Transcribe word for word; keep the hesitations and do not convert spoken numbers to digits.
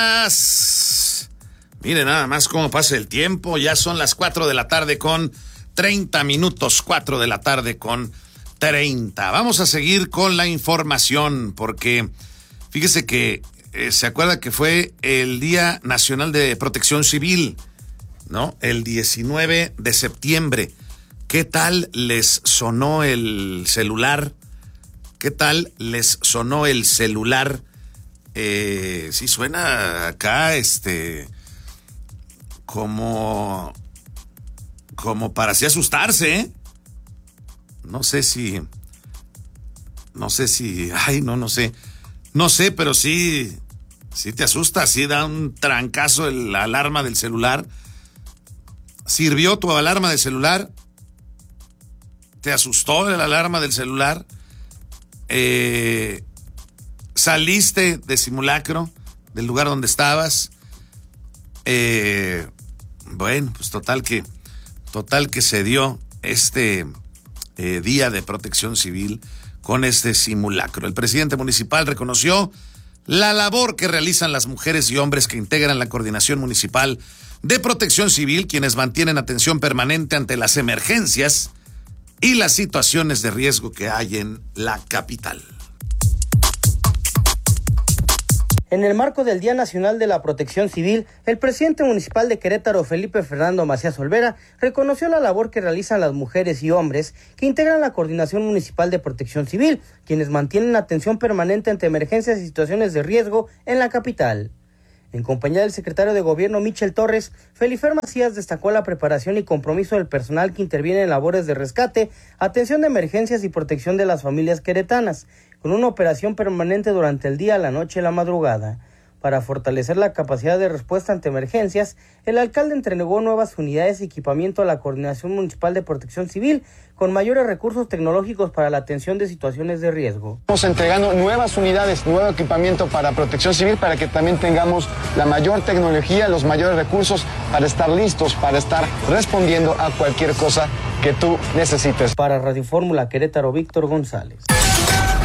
Miren nada más cómo pasa el tiempo. Ya son las cuatro de la tarde con treinta minutos. cuatro de la tarde con treinta. Vamos a seguir con la información porque fíjese que eh, se acuerda que fue el Día Nacional de Protección Civil, ¿no? El diecinueve de septiembre. ¿Qué tal les sonó el celular? ¿Qué tal les sonó el celular? Eh, sí suena acá, este, como, como para así asustarse, ¿eh? No sé si, no sé si, ay, no, no sé, no sé, pero sí, sí te asusta, sí da un trancazo el, la alarma del celular. ¿Sirvió tu alarma del celular? ¿Te asustó la alarma del celular? Eh, ¿Saliste de simulacro del lugar donde estabas? Eh, bueno, pues total que, total que se dio este eh, Día de Protección Civil con este simulacro. El presidente municipal reconoció la labor que realizan las mujeres y hombres que integran la Coordinación Municipal de Protección Civil, quienes mantienen atención permanente ante las emergencias y las situaciones de riesgo que hay en la capital. En el marco del Día Nacional de la Protección Civil, el presidente municipal de Querétaro, Felipe Fernando Macías Olvera, reconoció la labor que realizan las mujeres y hombres que integran la Coordinación Municipal de Protección Civil, quienes mantienen atención permanente ante emergencias y situaciones de riesgo en la capital. En compañía del secretario de Gobierno, Michel Torres, Felifer Macías destacó la preparación y compromiso del personal que interviene en labores de rescate, atención de emergencias y protección de las familias queretanas, con una operación permanente durante el día, la noche y la madrugada. Para fortalecer la capacidad de respuesta ante emergencias, el alcalde entregó nuevas unidades y equipamiento a la Coordinación Municipal de Protección Civil con mayores recursos tecnológicos para la atención de situaciones de riesgo. Estamos entregando nuevas unidades, nuevo equipamiento para Protección Civil para que también tengamos la mayor tecnología, los mayores recursos para estar listos, para estar respondiendo a cualquier cosa que tú necesites. Para Radio Fórmula Querétaro, Víctor González.